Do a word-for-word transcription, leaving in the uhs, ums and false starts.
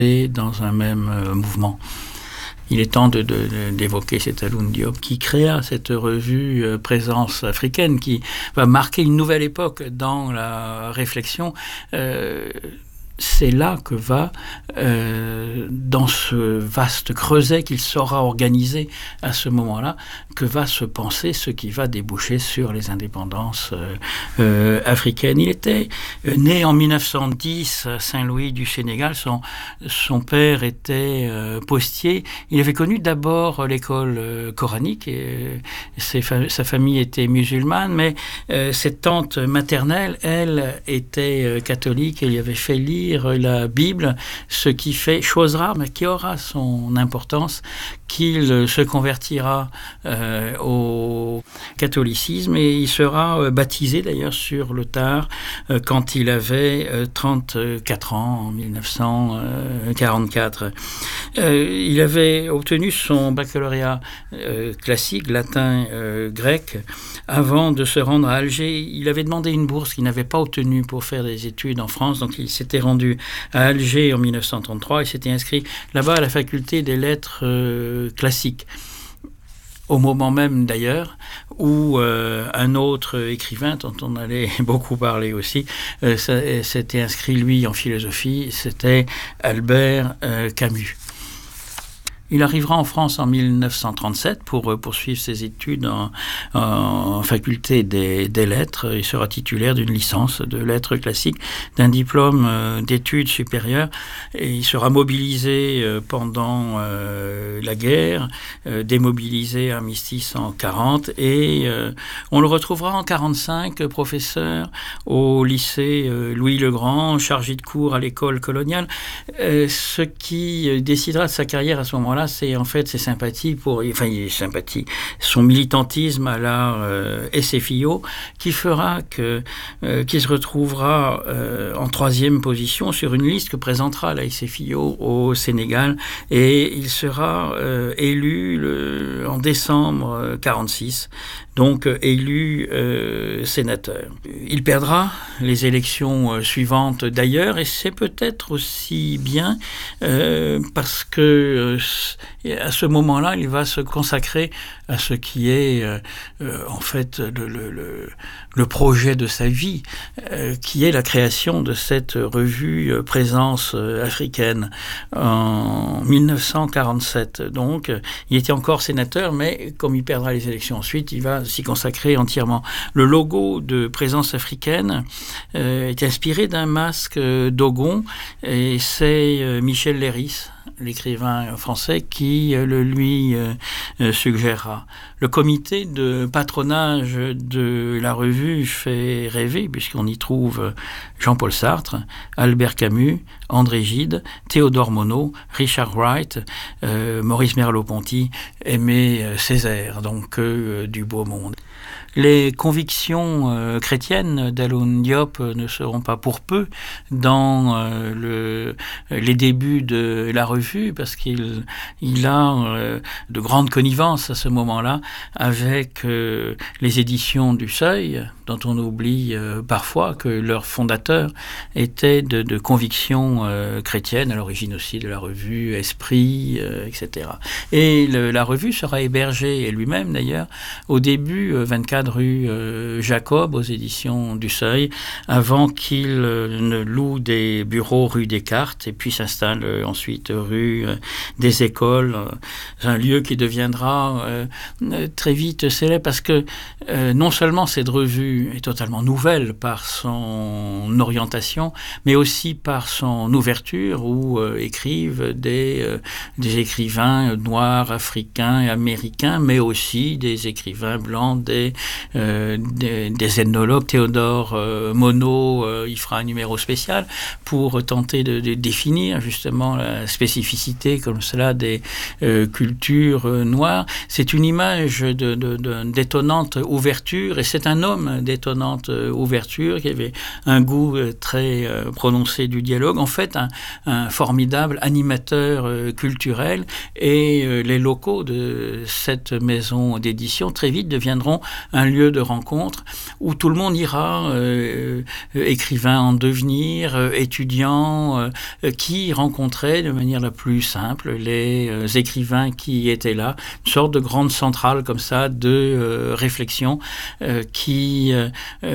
et dans un même euh, mouvement. Il est temps de, de, d'évoquer cet Alioune Diop qui créa cette revue euh, Présence africaine qui va marquer une nouvelle époque dans la réflexion. Euh, c'est là que va, euh, dans ce vaste creuset qu'il saura organiser à ce moment-là, que va se penser ce qui va déboucher sur les indépendances euh, euh, africaines. Il était né en mille neuf cent dix à Saint-Louis du Sénégal. Son, son père était euh, postier. Il avait connu d'abord l'école euh, coranique et ses fa- sa famille était musulmane, mais euh, cette tante maternelle, elle, était euh, catholique et lui avait fait lire la Bible, ce qui fait, chose rare, mais qui aura son importance, qu'il se convertira euh, au catholicisme et il sera euh, baptisé d'ailleurs sur le tard euh, quand il avait euh, trente-quatre ans, en mille neuf cent quarante-quatre. Euh, il avait obtenu son baccalauréat euh, classique, latin, euh, grec, avant de se rendre à Alger. Il avait demandé une bourse qu'il n'avait pas obtenue pour faire des études en France, donc il s'était rendu à Alger en mille neuf cent trente-trois et s'était inscrit là-bas à la faculté des lettres euh, classiques. Au moment même d'ailleurs où euh, un autre écrivain dont on allait beaucoup parler aussi euh, s'était inscrit lui en philosophie, c'était Albert euh, Camus. Il arrivera en France en mille neuf cent trente-sept pour poursuivre ses études en, en faculté des, des lettres. Il sera titulaire d'une licence de lettres classiques, d'un diplôme d'études supérieures et il sera mobilisé pendant euh, la guerre, euh, démobilisé armistice en quarante et euh, on le retrouvera en quarante-cinq professeur au lycée euh, Louis-le-Grand, chargé de cours à l'école coloniale, euh, ce qui décidera de sa carrière à ce moment-là, c'est en fait ses sympathies pour, enfin ses sympathies, son militantisme à la euh, S F I O qui fera que euh, qu'il se retrouvera euh, en troisième position sur une liste que présentera la S F I O au Sénégal et il sera euh, élu le, en décembre quarante-six, donc euh, élu euh, sénateur. Il perdra les élections euh, suivantes d'ailleurs et c'est peut-être aussi bien euh, parce que euh, à ce moment-là, il va se consacrer à ce qui est euh, euh, en fait le, le, le, le projet de sa vie, euh, qui est la création de cette revue euh, Présence euh, africaine en mille neuf cent quarante-sept. Donc, euh, il était encore sénateur, mais comme il perdra les élections ensuite, il va s'y consacrer entièrement. Le logo de Présence africaine euh, est inspiré d'un masque euh, d'Ogon et c'est euh, Michel Léris, l'écrivain français, qui euh, le lui euh, suggérera. Le comité de patronage de la revue fait rêver, puisqu'on y trouve Jean-Paul Sartre, Albert Camus, André Gide, Théodore Monod, Richard Wright, euh, Maurice Merleau-Ponty, Aimé Césaire, donc euh, du beau monde. Les convictions euh, chrétiennes d'Alioune Diop ne seront pas pour peu dans euh, le, les débuts de la revue, parce qu'il il a euh, de grandes connivences à ce moment-là avec euh, les éditions du Seuil, dont on oublie euh, parfois que leur fondateur était de, de convictions euh, chrétiennes, à l'origine aussi de la revue Esprit, euh, et cetera. Et le, la revue sera hébergée, et lui-même d'ailleurs, au début, euh, vingt-quatre rue euh, Jacob, aux éditions du Seuil, avant qu'il euh, ne loue des bureaux rue Descartes, et puis s'installe euh, ensuite rue euh, des Écoles, euh, un lieu qui deviendra euh, très vite célèbre, parce que euh, non seulement cette revue est totalement nouvelle par son orientation, mais aussi par son ouverture, où euh, écrivent des, euh, des écrivains noirs, africains et américains, mais aussi des écrivains blancs, des, euh, des, des ethnologues. Théodore euh, Monod, euh, il fera un numéro spécial pour tenter de, de définir justement la spécificité comme cela des euh, cultures euh, noires. C'est une image de, de, de, d'étonnante ouverture, et c'est un homme d'étonnante ouverture qui avait un goût très prononcé du dialogue. En fait, fait un, un formidable animateur euh, culturel, et euh, les locaux de cette maison d'édition très vite deviendront un lieu de rencontre où tout le monde ira, euh, euh, écrivains en devenir, euh, étudiants, euh, qui rencontraient de manière la plus simple les euh, écrivains qui étaient là, une sorte de grande centrale comme ça de euh, réflexion euh, qui euh,